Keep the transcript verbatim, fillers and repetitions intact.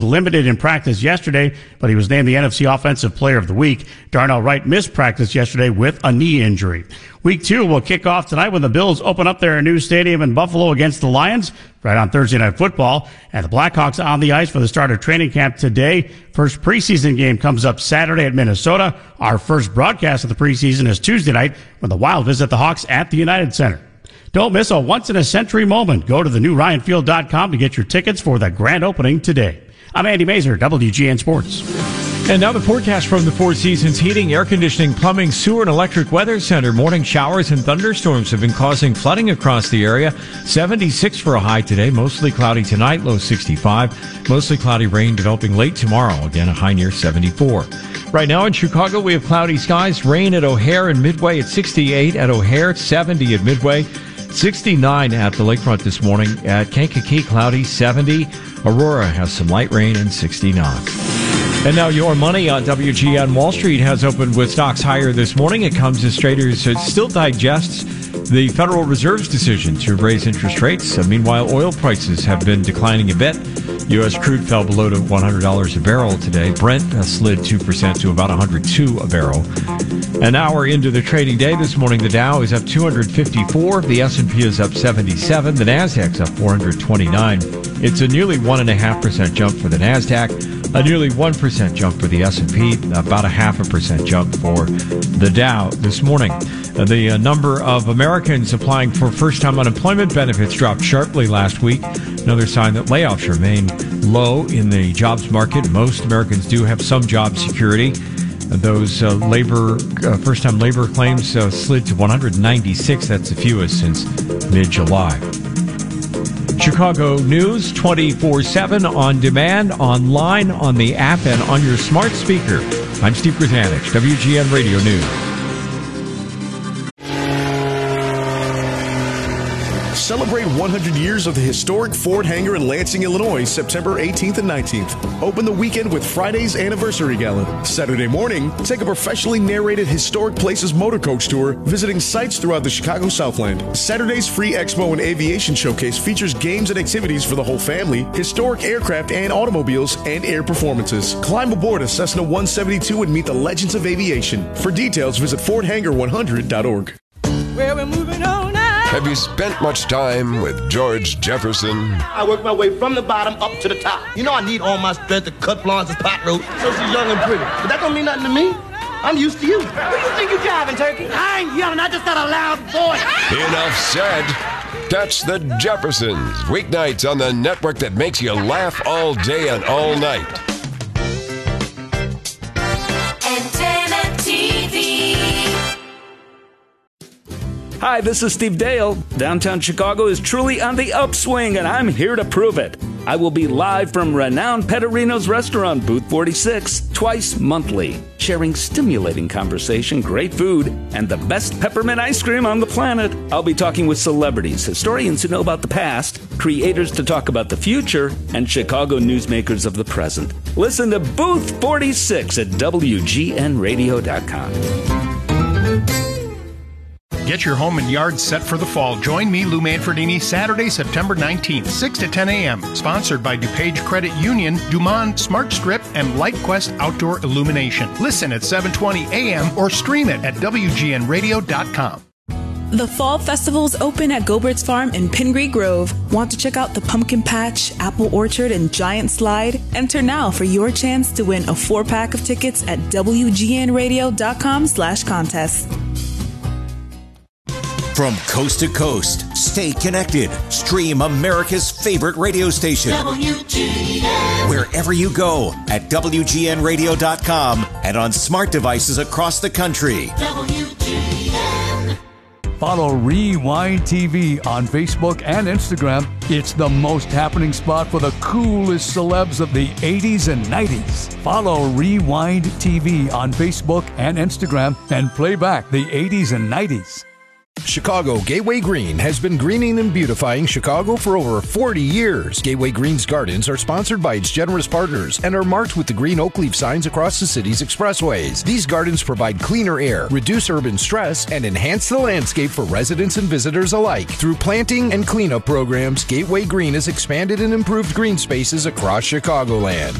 Limited in practice yesterday, but he was named the N F C Offensive Player of the Week. Darnell Wright missed practice yesterday with a knee injury. Week two will kick off tonight when the Bills open up their new stadium in Buffalo against the Lions right on Thursday Night Football. And the Blackhawks on the ice for the start of training camp today. First preseason game comes up Saturday at Minnesota. Our first broadcast of the preseason is Tuesday night when the Wild visit the Hawks at the United Center. Don't miss a once-in-a-century moment. Go to the new ryan field dot com to get your tickets for the grand opening today. I'm Andy Mazer, W G N Sports. And now the forecast from the Four Seasons Heating, Air Conditioning, Plumbing, Sewer, and Electric Weather Center. Morning showers and thunderstorms have been causing flooding across the area. seventy-six for a high today, mostly cloudy tonight, low sixty-five. Mostly cloudy rain developing late tomorrow, again a high near seventy-four. Right now in Chicago, we have cloudy skies, rain at O'Hare and Midway at sixty-eight, at O'Hare, seventy at Midway, sixty-nine at the lakefront this morning. At Kankakee, cloudy, seventy. Aurora has some light rain and sixty-nine. And now your money on W G N. Wall Street has opened with stocks higher this morning. It comes as traders it still digests the Federal Reserve's decision to raise interest rates. Uh, meanwhile, oil prices have been declining a bit. U S crude fell below to one hundred dollars a barrel today. Brent uh, slid two percent to about one hundred two a barrel. An hour into the trading day this morning, the Dow is up two hundred fifty-four. The S and P is up seventy-seven. The Nasdaq's up four hundred twenty-nine. It's a nearly one point five percent jump for the Nasdaq, a nearly one percent jump for the S and P, about a half a percent jump for the Dow this morning. Uh, the uh, number of Americans applying for first-time unemployment benefits dropped sharply last week. Another sign that layoffs remain low in the jobs market. Most Americans do have some job security. Those uh, labor uh, first-time labor claims uh, slid to one hundred ninety-six. That's the fewest since mid-July. Chicago News twenty-four seven on demand, online, on the app, and on your smart speaker. I'm Steve Grzanich, W G N Radio News. Celebrate one hundred years of the historic Ford hangar in Lansing, Illinois, September eighteenth and nineteenth. Open the weekend with Friday's Anniversary Gala. Saturday morning, take a professionally narrated Historic Places motor coach tour, visiting sites throughout the Chicago Southland. Saturday's free Expo and Aviation Showcase features games and activities for the whole family, historic aircraft and automobiles, and air performances. Climb aboard a Cessna one seventy-two and meet the legends of aviation. For details, visit ford hangar one hundred dot org. Well, we're moving on now. Have you spent much time with George Jefferson? I work my way from the bottom up to the top. You know I need all my strength to cut Florence's pot roast so she's young and pretty. But that don't mean nothing to me. I'm used to you. Who you think you're driving, Turkey? I ain't yelling. I just got a loud voice. Enough said. Catch the Jeffersons weeknights on the network that makes you laugh all day and all night. Antenna T V. Hi, this is Steve Dale. Downtown Chicago is truly on the upswing, and I'm here to prove it. I will be live from renowned Pettorino's restaurant, Booth forty-six, twice monthly, sharing stimulating conversation, great food, and the best peppermint ice cream on the planet. I'll be talking with celebrities, historians who know about the past, creators to talk about the future, and Chicago newsmakers of the present. Listen to Booth forty-six at W G N radio dot com. Get your home and yard set for the fall. Join me, Lou Manfredini, Saturday, September nineteenth, six to ten a.m. Sponsored by DuPage Credit Union, Dumont Smart Strip, and LightQuest Outdoor Illumination. Listen at seven twenty a.m. or stream it at W G N radio dot com. The Fall Festival's open at Gobert's Farm in Pingree Grove. Want to check out the pumpkin patch, apple orchard, and giant slide? Enter now for your chance to win a four-pack of tickets at W G N radio dot com slash contest. From coast to coast, stay connected. Stream America's favorite radio station. W G N. Wherever you go at W G N radio dot com and on smart devices across the country. W G N. Follow Rewind T V on Facebook and Instagram. It's the most happening spot for the coolest celebs of the eighties and nineties. Follow Rewind T V on Facebook and Instagram and play back the eighties and nineties. Chicago Gateway Green has been greening and beautifying Chicago for over forty years. Gateway Green's gardens are sponsored by its generous partners and are marked with the green oak leaf signs across the city's expressways. These gardens provide cleaner air, reduce urban stress, and enhance the landscape for residents and visitors alike. Through planting and cleanup programs, Gateway Green has expanded and improved green spaces across Chicagoland.